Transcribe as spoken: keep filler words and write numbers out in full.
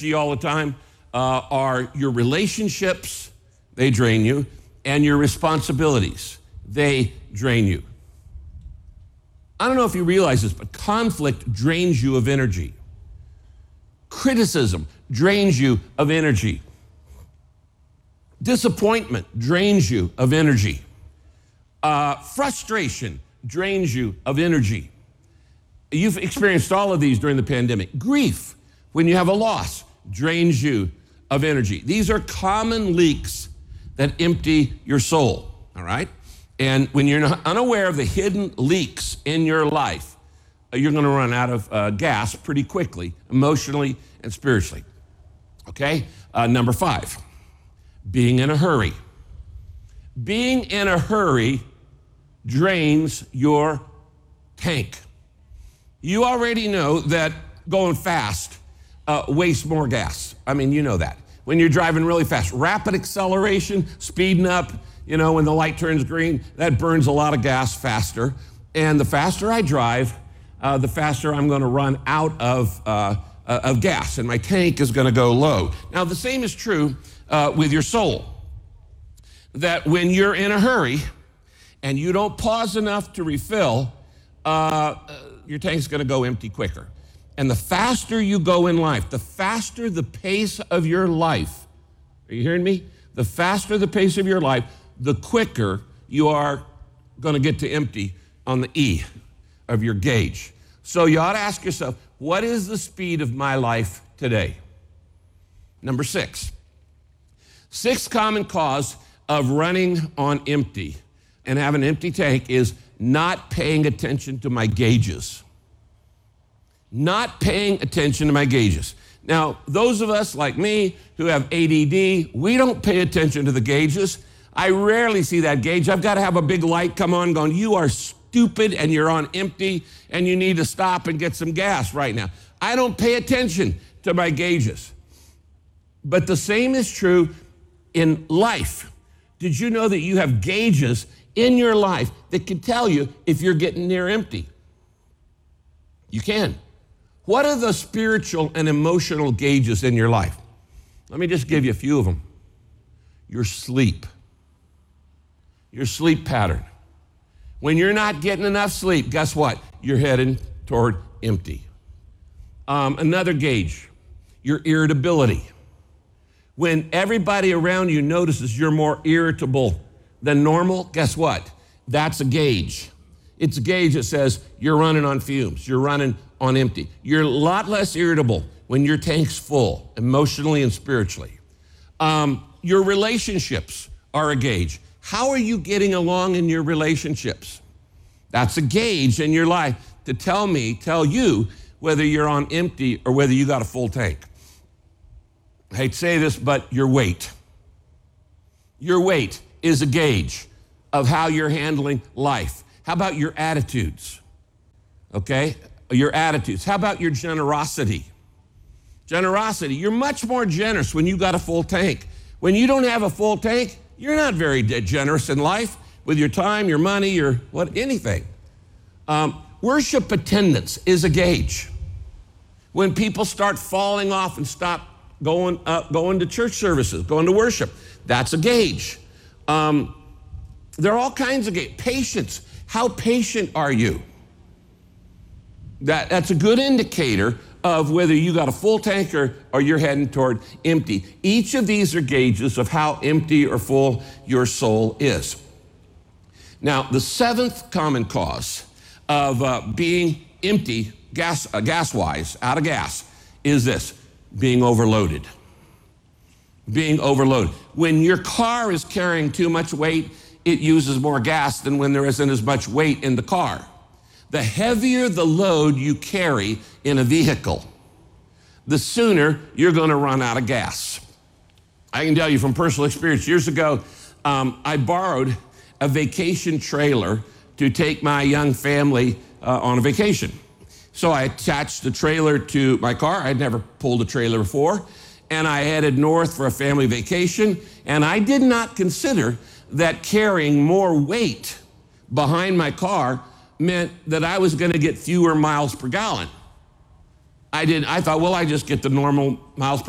energy all the time uh, are your relationships, they drain you, and your responsibilities, they drain you. I don't know if you realize this, but conflict drains you of energy. Criticism drains you of energy. Disappointment drains you of energy. Uh, frustration drains you of energy. You've experienced all of these during the pandemic. Grief, when you have a loss, drains you of energy. These are common leaks that empty your soul, all right? And when you're unaware of the hidden leaks in your life, you're going to run out of uh, gas pretty quickly, emotionally and spiritually. Okay? Uh, number five, being in a hurry. Being in a hurry drains your tank. You already know that going fast uh, wastes more gas. I mean, you know that. When you're driving really fast, rapid acceleration, speeding up, you know, when the light turns green, that burns a lot of gas faster. And the faster I drive, uh, the faster I'm going to run out of, uh, uh, of gas, and my tank is going to go low. Now, the same is true uh, with your soul. That when you're in a hurry and you don't pause enough to refill, uh, your tank's going to go empty quicker. And the faster you go in life, the faster the pace of your life, are you hearing me? The faster the pace of your life, the quicker you are going to get to empty on the E of your gauge. So you ought to ask yourself, what is the speed of my life today? Number six. Sixth common cause of running on empty and having an empty tank is not paying attention to my gauges. Not paying attention to my gauges. Now, those of us like me who have A D D, we don't pay attention to the gauges. I rarely see that gauge. I've got to have a big light come on going, you are stupid and you're on empty and you need to stop and get some gas right now. I don't pay attention to my gauges. But the same is true in life. Did you know that you have gauges in your life that can tell you if you're getting near empty? You can. What are the spiritual and emotional gauges in your life? Let me just give you a few of them. Your sleep. Your sleep pattern. When you're not getting enough sleep, guess what? You're heading toward empty. Um, another gauge, your irritability. When everybody around you notices you're more irritable than normal, guess what? That's a gauge. It's a gauge that says you're running on fumes, you're running on empty. You're a lot less irritable when your tank's full, emotionally and spiritually. Um, your relationships are a gauge. How are you getting along in your relationships? That's a gauge in your life to tell me, tell you whether you're on empty or whether you got a full tank. I hate to say this, but your weight. Your weight is a gauge of how you're handling life. How about your attitudes? Okay? Your attitudes. How about your generosity? Generosity. You're much more generous when you got a full tank. When you don't have a full tank, you're not very generous in life with your time, your money, your what, anything. Um, worship attendance is a gauge. When people start falling off and stop going uh, going to church services, going to worship, that's a gauge. Um, there are all kinds of gauges. Patience. How patient are you? That, that's a good indicator of whether you got a full tank or, or you're heading toward empty. Each of these are gauges of how empty or full your soul is. Now, the seventh common cause of uh, being empty, gas, uh, gas-wise, out of gas, is this, being overloaded. Being overloaded. When your car is carrying too much weight, it uses more gas than when there isn't as much weight in the car. The heavier the load you carry in a vehicle, the sooner you're going to run out of gas. I can tell you from personal experience, years ago, um, I borrowed a vacation trailer to take my young family uh, on a vacation. So I attached the trailer to my car. I'd never pulled a trailer before. And I headed north for a family vacation. And I did not consider that carrying more weight behind my car meant that I was going to get fewer miles per gallon. I did. I thought, well, I just get the normal miles per